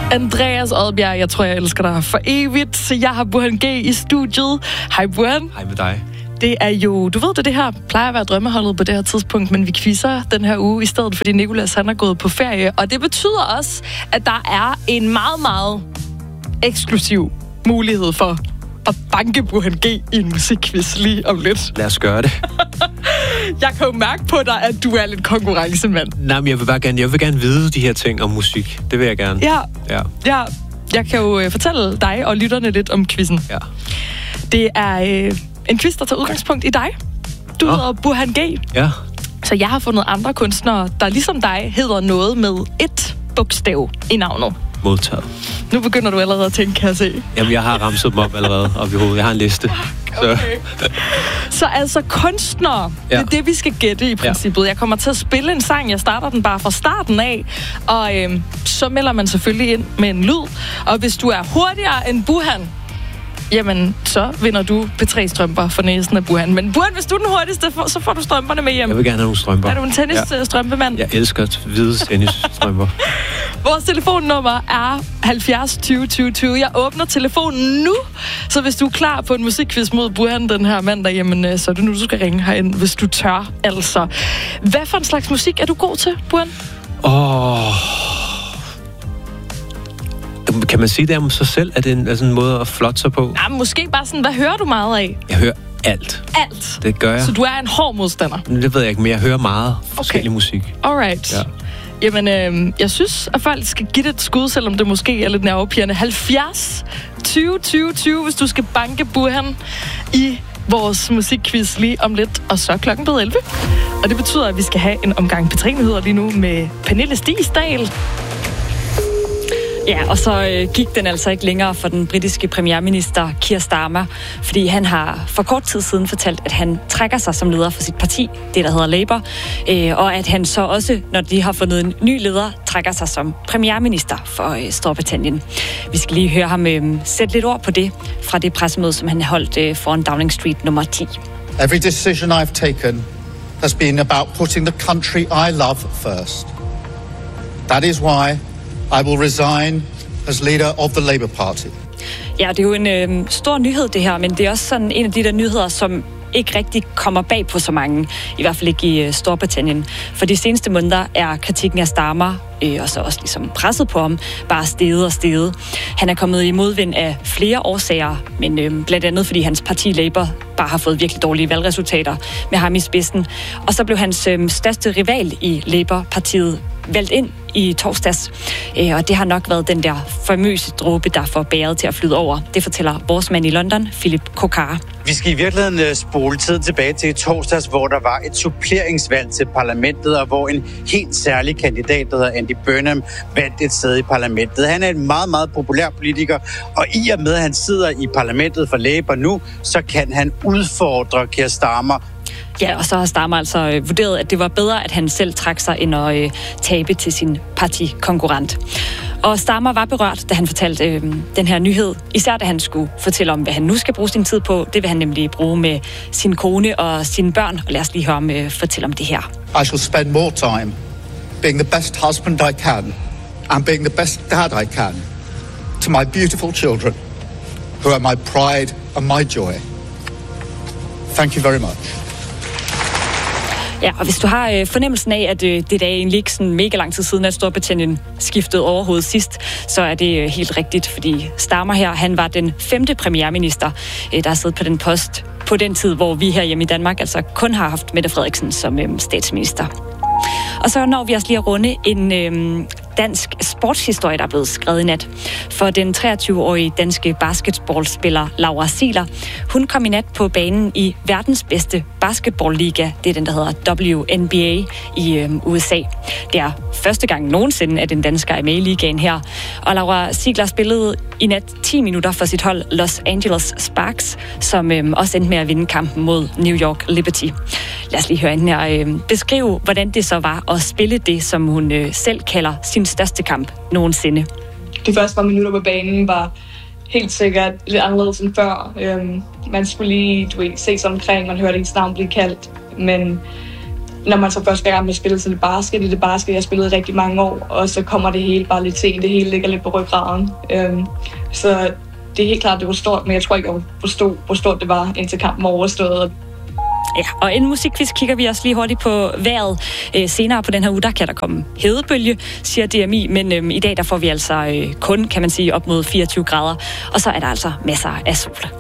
Andreas Odbjerg, jeg tror, jeg elsker dig for evigt. Så jeg har Burhan G i studiet. Hej Burhan. Hej med dig. Det er jo, du ved det her plejer at være drømmeholdet på det her tidspunkt, men vi quizzer den her uge i stedet, fordi Nicolas han er gået på ferie. Og det betyder også, at der er en meget, meget eksklusiv mulighed for at banke Burhan G i en musikquiz lige om lidt. Lad os gøre det. Jeg kan jo mærke på dig, at du er lidt konkurrencemand. Nej, men jeg vil gerne vide de her ting om musik. Det vil jeg gerne. Ja. Jeg kan jo fortælle dig og lytterne lidt om quizzen. Ja. Det er en quiz, der tager udgangspunkt i dig. Du hedder Burhan G. Ja. Så jeg har fundet andre kunstnere, der ligesom dig hedder noget med et bogstav i navnet. Modtaget. Nu begynder du allerede at tænke, kan jeg se. Jamen, jeg har ramset dem op allerede op i hovedet. Jeg har en liste. Okay. Så altså kunstnere, det er det, vi skal gætte i princippet. Jeg kommer til at spille en sang, jeg starter den bare fra starten af, og så melder man selvfølgelig ind med en lyd. Og hvis du er hurtigere end Burhan, jamen, så vinder du P3-strømper for næsen af Burhan. Men Burhan, hvis du er den hurtigste, så får du strømperne med hjem. Jeg vil gerne have nogle strømper. Er du en tennis-strømpemand? Jeg elsker hvide tennisstrømper. Vores telefonnummer er 70 20 20 20. Jeg åbner telefonen nu, så hvis du er klar på en musikquiz mod Burhan den her mandag, jamen, så er det nu, du skal ringe herind, hvis du tør, altså. Hvad for en slags musik er du god til, Burhan? Kan man sige det om sig selv? Er det sådan en måde at flotte sig på? Ja, måske bare sådan, hvad hører du meget af? Jeg hører alt. Alt? Det gør jeg. Så du er en hård modstander? Det ved jeg ikke, men jeg hører meget forskellig musik. Alright. Ja. Jamen, jeg synes, at folk skal give det et skud, selvom det måske er lidt nervepirrende. 70 20 20 20, hvis du skal banke Burhan i vores musikquiz lige om lidt, og så klokken blevet 11. Og det betyder, at vi skal have en omgang P3-nyheder lige nu med Pernille Stigsdal. Ja, og så gik den altså ikke længere for den britiske premierminister Keir Starmer, fordi han har for kort tid siden fortalt, at han trækker sig som leder for sit parti, det der hedder Labour, og at han så også, når de har fundet en ny leder, trækker sig som premierminister for Storbritannien. Vi skal lige høre ham sætte lidt ord på det fra det pressemøde, som han holdt foran Downing Street nummer 10. Every decision I've taken has been about putting the country I love first. That is why I will resign as leader of the Labour Party. Ja, det er jo en stor nyhed det her, men det er også sådan en af de der nyheder, som ikke rigtig kommer bag på så mange, i hvert fald ikke i Storbritannien. For de seneste måneder er kritikken af Starmer, og så også ligesom presset på ham, bare steget og steget. Han er kommet i modvind af flere årsager, men blandt andet fordi hans parti Labour bare har fået virkelig dårlige valgresultater med ham i spidsen. Og så blev hans største rival i Labour-partiet valgt ind i torsdags, og det har nok været den der famøse dråbe, der får bæret til at flyde over. Det fortæller vores mand i London, Philip Kokar. Vi skal i virkeligheden spole tiden tilbage til torsdags, hvor der var et suppleringsvalg til parlamentet, og hvor en helt særlig kandidat, der hedder Andy Burnham, vandt et sæde i parlamentet. Han er en meget, meget populær politiker, og i og med, at han sidder i parlamentet for Labour nu, så kan han udfordre Keir Starmer. Ja, og så har Starmer altså vurderet, at det var bedre, at han selv trak sig, end at tabe til sin partikonkurrent. Og Starmer var berørt, da han fortalte den her nyhed. Især da han skulle fortælle om, hvad han nu skal bruge sin tid på. Det vil han nemlig bruge med sin kone og sine børn. Og lad os lige høre ham fortælle om det her. I shall spend more time being the best husband I can and being the best dad I can to my beautiful children, who are my pride and my joy. Thank you very much. Ja, og hvis du har fornemmelsen af, at det er egentlig ikke sådan mega lang tid siden, at Storbritannien skiftede overhovedet sidst, så er det helt rigtigt, fordi Starmer her, han var den 5. premierminister, der har siddet på den post på den tid, hvor vi her hjemme i Danmark altså kun har haft Mette Frederiksen som statsminister. Og så når vi også lige at runde en dansk sportshistorie, der er blevet skrevet i nat. For den 23-årige danske basketballspiller Laura Seiler, hun kom i nat på banen i verdens bedste basketballliga. Det er den, der hedder WNBA i USA. Det er første gang nogensinde, at en dansker er med i ligaen her. Og Laura Seiler spillede i nat 10 minutter for sit hold Los Angeles Sparks, som også endte med at vinde kampen mod New York Liberty. Lad os lige høre hende her beskrive, hvordan det så var at spille det, som hun selv kalder sin største kamp nogensinde. De første par minutter på banen var helt sikkert lidt anderledes end før. Man skulle lige se sig omkring, man hørte ens navn blive kaldt. Men når man så første gang man spillede til det basket, jeg spillede rigtig mange år, og så kommer det hele bare lidt sent, det hele ligger lidt på ryggraden. Så det er helt klart, det var stort, men jeg tror ikke, jeg forstod, hvor stort det var, indtil kampen var overstået. Ja, og inden musikquiz kigger vi også lige hurtigt på vejret. Senere på den her uge, der kan der komme hedebølge, siger DMI, men i dag der får vi altså kun, kan man sige, op mod 24 grader, og så er der altså masser af sol.